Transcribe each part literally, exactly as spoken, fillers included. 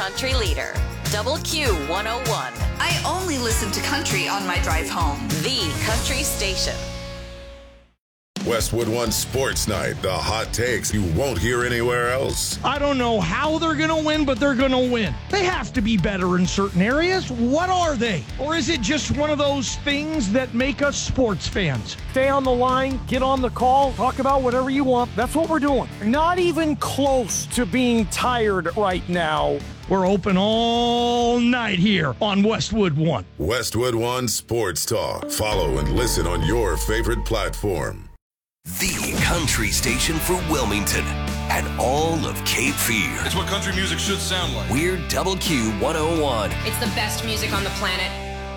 country leader. Double Q one oh one. I only listen to country on my drive home. The country station. Westwood One Sports Night, the hot takes you won't hear anywhere else. I don't know how they're going to win, but they're going to win. They have to be better in certain areas. What are they? Or is it just one of those things that make us sports fans? Stay on the line, get on the call, talk about whatever you want. That's what we're doing. Not even close to being tired right now. We're open all night here on Westwood One. Westwood One Sports Talk. Follow and listen on your favorite platform. The country station for Wilmington and all of Cape Fear. It's what country music should sound like. We're Double Q one oh one. It's the best music on the planet.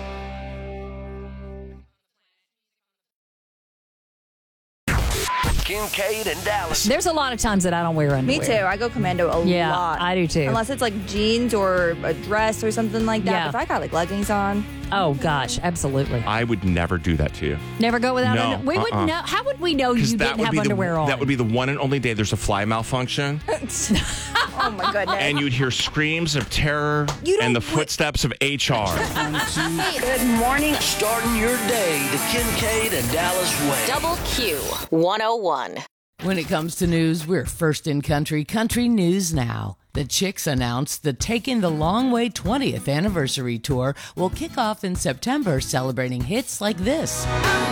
Kincaid and Dallas. There's a lot of times that I don't wear underwear. Me too. I go commando a yeah, lot. I do too. Unless it's like jeans or a dress or something like that. Yeah. If I got like leggings on. Oh gosh, absolutely. I would never do that to you. Never go without No, underwear. We uh-uh. wouldn't know. How would we know you that didn't would have be underwear the, on? That would be the one and only day there's a fly malfunction. Oh my goodness. And you'd hear screams of terror You don't and the wi- footsteps of H R. Good morning. Starting your day the Kincaid and Dallas way. Double Q one oh one. When it comes to news, we're first in country. Country News Now. The Chicks announced the Taking the Long Way twentieth anniversary tour will kick off in September, celebrating hits like this.